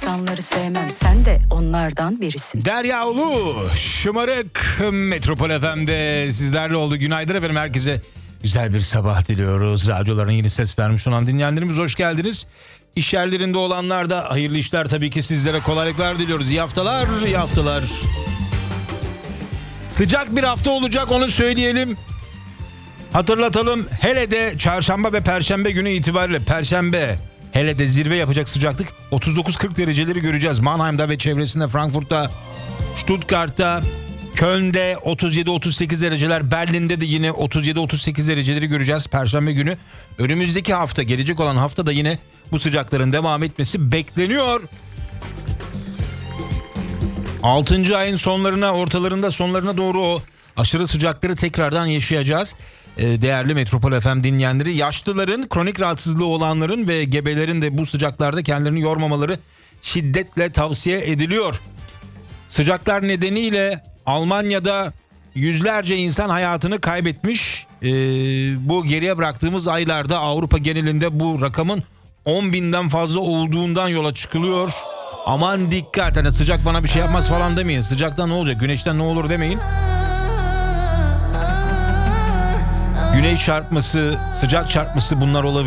insanları sevmem, sen de onlardan birisin. Derya Ulu, Şımarık Metropol FM'de sizlerle oldu. Günaydın efendim, herkese güzel bir sabah diliyoruz. Radyoların yeni ses vermiş olan dinleyenlerimiz hoş geldiniz. İş yerlerinde olanlar da hayırlı işler, tabii ki sizlere kolaylıklar diliyoruz. İyi haftalar, iyi haftalar. Sıcak bir hafta olacak, onu söyleyelim. Hatırlatalım, hele de çarşamba ve perşembe günü itibariyle, perşembe hele de zirve yapacak sıcaklık 39-40 dereceleri göreceğiz. Mannheim'da ve çevresinde, Frankfurt'ta, Stuttgart'ta, Köln'de 37-38 dereceler, Berlin'de de yine 37-38 dereceleri göreceğiz perşembe günü. Önümüzdeki hafta, gelecek olan hafta da yine bu sıcakların devam etmesi bekleniyor. 6. ayın sonlarına doğru o aşırı sıcakları tekrardan yaşayacağız. Değerli Metropol FM dinleyenleri, yaşlıların, kronik rahatsızlığı olanların ve gebelerin de bu sıcaklarda kendilerini yormamaları şiddetle tavsiye ediliyor. Sıcaklar nedeniyle Almanya'da yüzlerce insan hayatını kaybetmiş. Bu geriye bıraktığımız aylarda Avrupa genelinde bu rakamın 10.000'den fazla olduğundan yola çıkılıyor. Aman dikkat, hani sıcak bana bir şey yapmaz falan demeyin. Sıcaktan ne olacak, güneşten ne olur demeyin. Güneş çarpması, sıcak çarpması, bunlar olabilir.